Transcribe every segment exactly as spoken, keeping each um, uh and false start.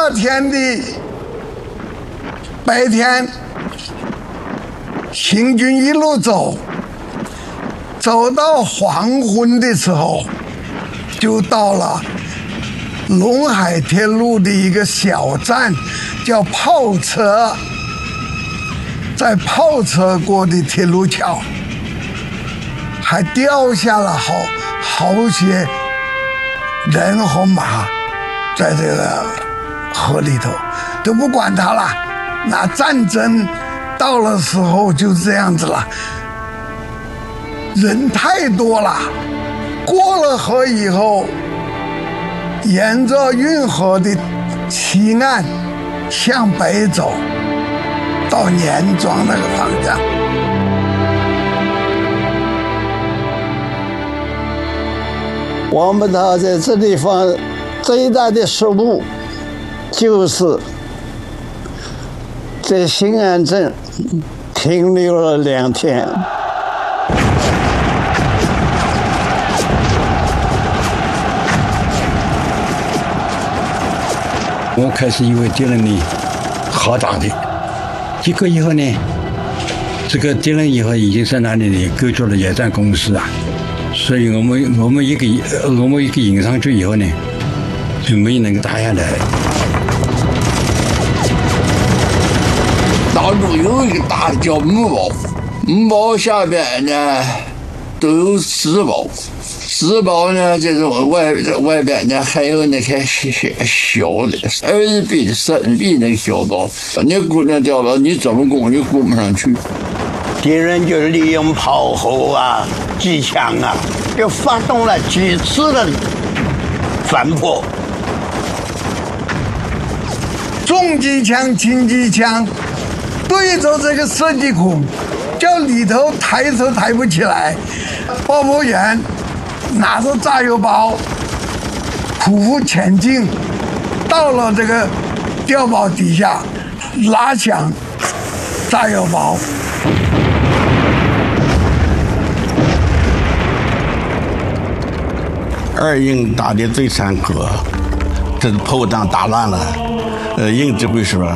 二天的白天，行军一路走，走到黄昏的时候，就到了陇海铁路的一个小站，叫炮车。在炮车过的铁路桥，还掉下了好好些人和马，在这个河里头，都不管它了。那战争到了时候就这样子了，人太多了。过了河以后，沿着运河的西岸向北走，到年庄那个方向。 我们他在这地方最大的失误，就是在新安镇停留了两天。 我开始以为敌人呢好打的，结果以后呢，这个敌人以后已经在那里呢构筑了野战工事啊，所以我们我们一个我们一个引上去以后呢，就没能打下来。 大陆有一个大的叫木堡，木堡下边呢都有石堡，石堡呢这种外外边呢还有那些小的二十米、三十米那个小堡，那姑娘掉了，你怎么攻你攻不上去。 敌人就利用炮火啊、机枪啊，就发动了几次的反扑。 重机枪、轻机枪对着这个射击孔，叫里头抬头抬不起来。爆破员拿着炸药包匍匐前进，到了这个碉堡底下，拉响炸药包。 二营打的最残酷，这炮弹打烂了，呃，营指挥说，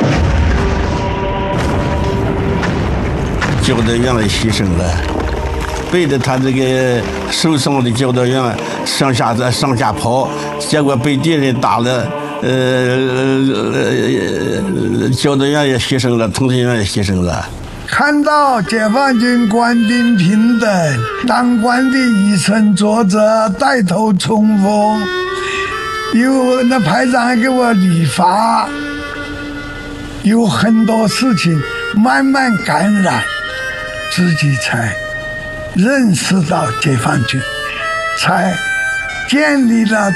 教导员也牺牲了，背着他这个受伤的教导员上下在上下跑，结果被敌人打了，呃，呃教导员也牺牲了，同学员也牺牲了。 看到解放军官兵平等，当官的以身作则，带头冲锋，有那排长还给我理发，有很多事情慢慢感染，自己才认识到解放军，才建立了